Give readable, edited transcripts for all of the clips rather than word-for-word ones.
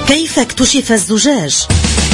كيف اكتشف الزجاج؟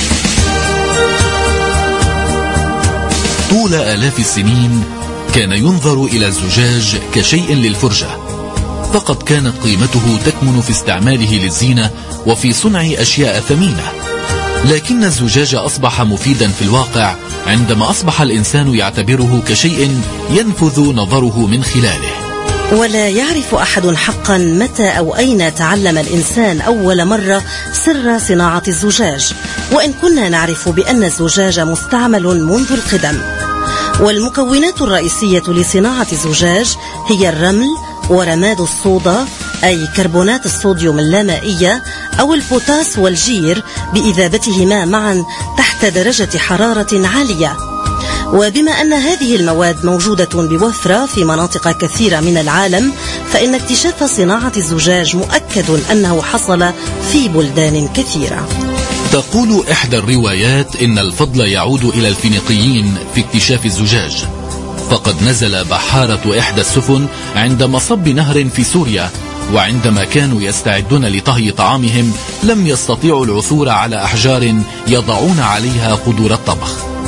طول آلاف السنين كان ينظر إلى الزجاج كشيء للفرجة، فقد كانت قيمته تكمن في استعماله للزينة وفي صنع أشياء ثمينة. لكن الزجاج أصبح مفيدا في الواقع عندما أصبح الإنسان يعتبره كشيء ينفذ نظره من خلاله. ولا يعرف أحد حقا متى أو أين تعلم الإنسان أول مرة سر صناعة الزجاج، وإن كنا نعرف بأن الزجاج مستعمل منذ القدم. والمكونات الرئيسية لصناعة الزجاج هي الرمل ورماد الصودا، أي كربونات الصوديوم اللامائية، أو البوتاس والجير بإذابتهما معا تحت درجة حرارة عالية. وبما أن هذه المواد موجودة بوفرة في مناطق كثيرة من العالم، فإن اكتشاف صناعة الزجاج مؤكد أنه حصل في بلدان كثيرة. تقول إحدى الروايات إن الفضل يعود إلى الفينيقيين في اكتشاف الزجاج، فقد نزل بحارة إحدى السفن عند مصب نهر في سوريا، وعندما كانوا يستعدون لطهي طعامهم لم يستطيعوا العثور على أحجار يضعون عليها قدور الطبخ،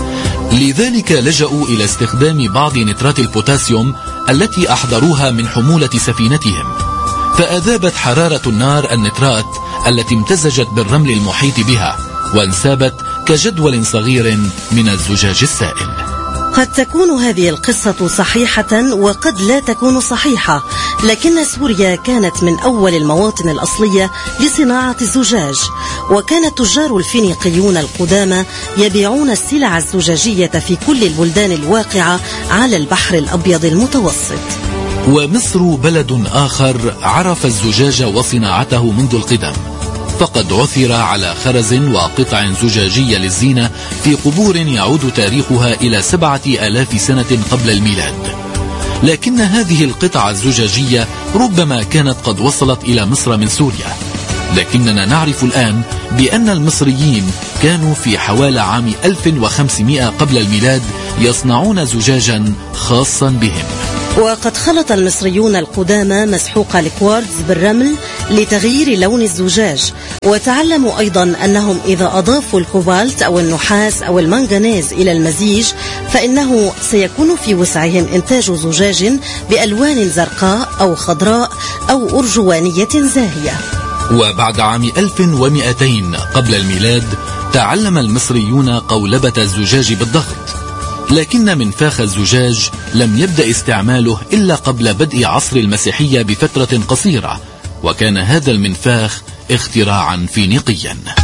لذلك لجأوا إلى استخدام بعض نترات البوتاسيوم التي أحضروها من حمولة سفينتهم، فأذابت حرارة النار النترات التي امتزجت بالرمل المحيط بها، وانسابت كجدول صغير من الزجاج السائل. قد تكون هذه القصة صحيحة وقد لا تكون صحيحة، لكن سوريا كانت من أول المواطن الأصلية لصناعة الزجاج، وكان التجار الفينيقيون القدامى يبيعون السلع الزجاجية في كل البلدان الواقعة على البحر الأبيض المتوسط. ومصر بلد آخر عرف الزجاج وصناعته منذ القدم، فقد عثر على خرز وقطع زجاجية للزينة في قبور يعود تاريخها إلى 7000 سنة قبل الميلاد. لكن هذه القطع الزجاجية ربما كانت قد وصلت إلى مصر من سوريا، لكننا نعرف الآن بأن المصريين كانوا في حوالي عام 1500 قبل الميلاد يصنعون زجاجا خاصا بهم. وقد خلط المصريون القدامى مسحوق الكوارتز بالرمل لتغيير لون الزجاج، وتعلموا أيضا أنهم إذا أضافوا الكوبالت أو النحاس أو المنغنيز إلى المزيج فإنه سيكون في وسعهم إنتاج زجاج بألوان زرقاء أو خضراء أو أرجوانية زاهية. وبعد عام 1200 قبل الميلاد تعلم المصريون قولبة الزجاج بالضغط، لكن منفاخ الزجاج لم يبدأ استعماله إلا قبل بدء عصر المسيحية بفترة قصيرة، وكان هذا المنفاخ اختراعا فينيقيا.